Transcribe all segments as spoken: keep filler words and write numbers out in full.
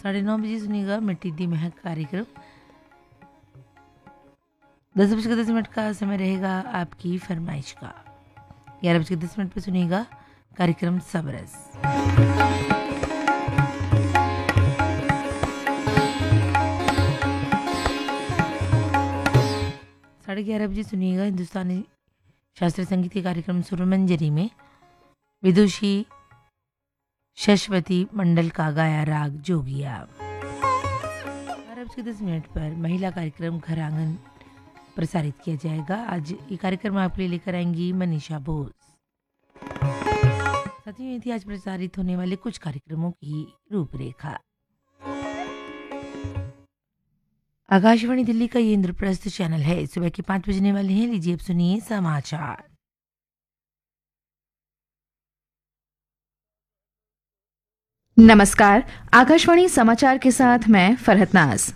साढ़े नौ बजे सुनिएगा मिट्टी दी महक कार्यक्रम। दस बजकर दस मिनट का समय रहेगा आपकी फरमाइश का। ग्यारह बजकर दस मिनट पर सुनिएगा कार्यक्रम सबरस। साढ़े ग्यारह बजे सुनिएगा हिंदुस्तानी शास्त्रीय संगीत के कार्यक्रम सुरमंजरी में विदुषी शशवती मंडल का गाया राग जोगिया। बारह बजकर दस मिनट पर महिला कार्यक्रम घर आंगन प्रसारित किया जाएगा। आज ये कार्यक्रम आपके लिए लेकर आएंगी मनीषा बोस। साथ ही थी आज प्रसारित होने वाले कुछ कार्यक्रमों की रूपरेखा। आकाशवाणी दिल्ली का ये इंद्रप्रस्थ चैनल है। सुबह के पाँच बजने वाले हैं। लीजिए अब सुनिए समाचार। नमस्कार, आकाशवाणी समाचार के साथ मैं फरहत नाज।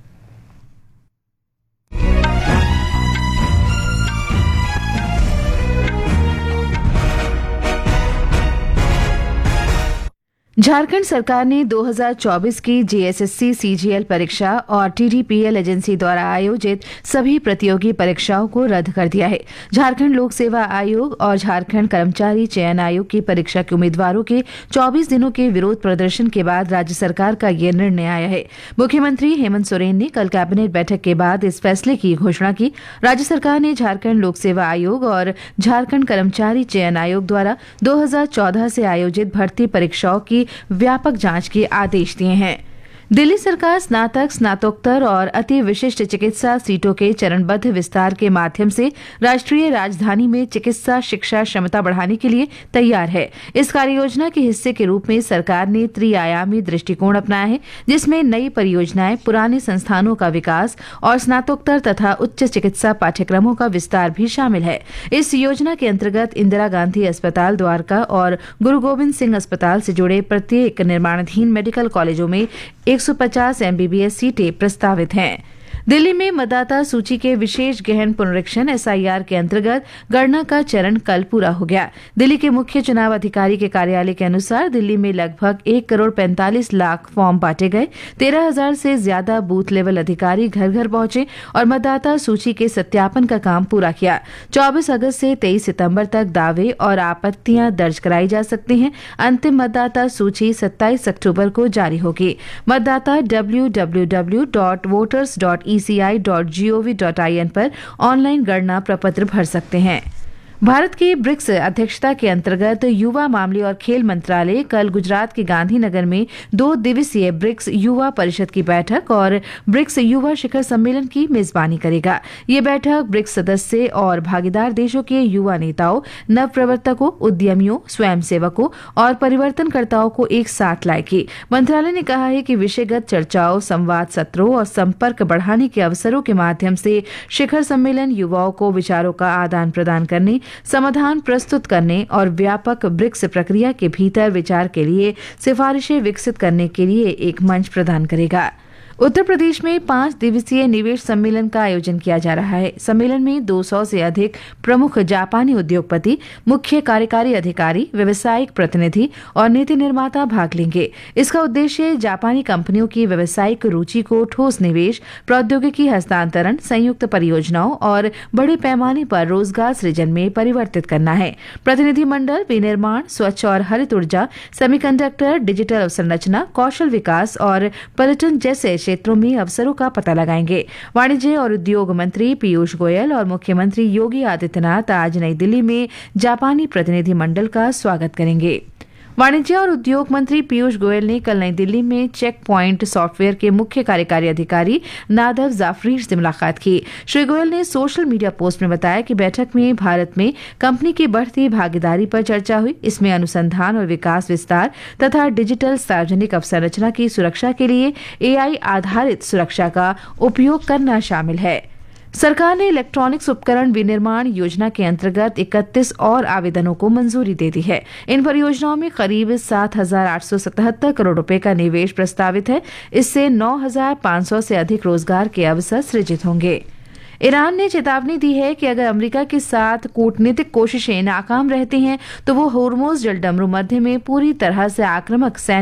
झारखंड सरकार ने दो हज़ार चौबीस की जेएसएससी सीजीएल परीक्षा और टीडीपीएल एजेंसी द्वारा आयोजित सभी प्रतियोगी परीक्षाओं को रद्द कर दिया है। झारखंड लोक सेवा आयोग और झारखंड कर्मचारी चयन आयोग की परीक्षा के उम्मीदवारों के चौबीस दिनों के विरोध प्रदर्शन के बाद राज्य सरकार का यह निर्णय आया है। मुख्यमंत्री हेमंत सोरेन ने कल कैबिनेट बैठक के बाद इस फैसले की घोषणा की। राज्य सरकार ने झारखंड लोक सेवा आयोग और झारखंड कर्मचारी चयन आयोग द्वारा दो हज़ार चौदह से आयोजित भर्ती परीक्षाओं की व्यापक जांच के आदेश दिए हैं। दिल्ली सरकार स्नातक, स्नातकोत्तर और अति विशिष्ट चिकित्सा सीटों के चरणबद्ध विस्तार के माध्यम से राष्ट्रीय राजधानी में चिकित्सा शिक्षा क्षमता बढ़ाने के लिए तैयार है। इस कार्ययोजना के हिस्से के रूप में सरकार ने त्रिआयामी दृष्टिकोण अपनाया है, जिसमें नई परियोजनाएं, पुराने संस्थानों का विकास और स्नातकोत्तर तथा उच्च चिकित्सा पाठ्यक्रमों का विस्तार भी शामिल है। इस योजना के अंतर्गत इंदिरा गांधी अस्पताल द्वारका और गुरु गोविंद सिंह अस्पताल से जुड़े प्रत्येक निर्माणाधीन मेडिकल कॉलेजों में एक सौ पचास एमबीबीएस सीटें प्रस्तावित हैं। दिल्ली में मतदाता सूची के विशेष गहन पुनरीक्षण एसआईआर के अंतर्गत गणना का चरण कल पूरा हो गया। दिल्ली के मुख्य चुनाव अधिकारी के कार्यालय के अनुसार दिल्ली में लगभग एक करोड़ पैंतालीस लाख फॉर्म बांटे गए। तेरह हजार से ज्यादा बूथ लेवल अधिकारी घर घर पहुंचे और मतदाता सूची के सत्यापन का काम पूरा किया। चौबीस अगस्त से तेईस सितंबर तक दावे और आपत्तियां दर्ज कराई जा सकती हैं। अंतिम मतदाता सूची सत्ताईस अक्टूबर को जारी होगी। मतदाता W W W dot voters dot E C I dot G O V dot I N पर ऑनलाइन गणना प्रपत्र भर सकते हैं। भारत की ब्रिक्स अध्यक्षता के अंतर्गत युवा मामले और खेल मंत्रालय कल गुजरात के गांधीनगर में दो दिवसीय ब्रिक्स युवा परिषद की बैठक और ब्रिक्स युवा शिखर सम्मेलन की मेजबानी करेगा। ये बैठक ब्रिक्स सदस्य और भागीदार देशों के युवा नेताओं, नवप्रवर्तकों, उद्यमियों, स्वयंसेवकों और परिवर्तनकर्ताओं को एक साथ लाएगी। मंत्रालय ने कहा है कि विषयगत चर्चाओं, संवाद सत्रों और संपर्क बढ़ाने के अवसरों के माध्यम से शिखर सम्मेलन युवाओं को विचारों का आदान प्रदान करने, समाधान प्रस्तुत करने और व्यापक ब्रिक्स प्रक्रिया के भीतर विचार के लिए सिफारिशें विकसित करने के लिए एक मंच प्रदान करेगा। उत्तर प्रदेश में पांच दिवसीय निवेश सम्मेलन का आयोजन किया जा रहा है। सम्मेलन में दो सौ से अधिक प्रमुख जापानी उद्योगपति, मुख्य कार्यकारी अधिकारी, व्यावसायिक प्रतिनिधि और नीति निर्माता भाग लेंगे। इसका उद्देश्य जापानी कंपनियों की व्यावसायिक रुचि को ठोस निवेश, प्रौद्योगिकी हस्तांतरण, संयुक्त परियोजनाओं और बड़े पैमाने पर रोजगार सृजन में परिवर्तित करना है। प्रतिनिधिमंडल विनिर्माण, स्वच्छ और हरित ऊर्जा, सेमीकंडक्टर, डिजिटल अवसंरचना, कौशल विकास और पर्यटन जैसे क्षेत्रों में अवसरों का पता लगाएंगे। वाणिज्य और उद्योग मंत्री पीयूष गोयल और मुख्यमंत्री योगी आदित्यनाथ आज नई दिल्ली में जापानी प्रतिनिधि मंडल का स्वागत करेंगे। वाणिज्य और उद्योग मंत्री पीयूष गोयल ने कल नई दिल्ली में चेक पॉइंट सॉफ्टवेयर के मुख्य कार्यकारी अधिकारी नादर जाफरी से मुलाकात की। श्री गोयल ने सोशल मीडिया पोस्ट में बताया कि बैठक में भारत में कंपनी की बढ़ती भागीदारी पर चर्चा हुई। इसमें अनुसंधान और विकास विस्तार तथा डिजिटल सार्वजनिक अवसंरचना की सुरक्षा के लिए एआई आधारित सुरक्षा का उपयोग करना शामिल है। सरकार ने इलेक्ट्रॉनिक्स उपकरण विनिर्माण योजना के अंतर्गत इकतीस और आवेदनों को मंजूरी दे दी है। इन परियोजनाओं में करीब सात हजार आठ सौ सतहत्तर करोड़ रुपए का निवेश प्रस्तावित है। इससे नौ हजार पांच सौ से अधिक रोजगार के अवसर सृजित होंगे। ईरान ने चेतावनी दी है कि अगर अमेरिका के साथ कूटनीतिक कोशिशें नाकाम रहती हैं तो वो होर्मुज जलडमरू मध्य में पूरी तरह से आक्रामक सैन्य